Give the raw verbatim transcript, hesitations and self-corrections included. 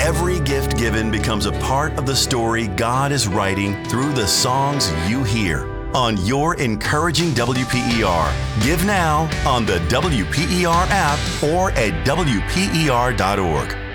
Every gift given becomes a part of the story God is writing through the songs you hear on Your Encouraging W P E R. Give now on the W P E R app or at W P E R dot org.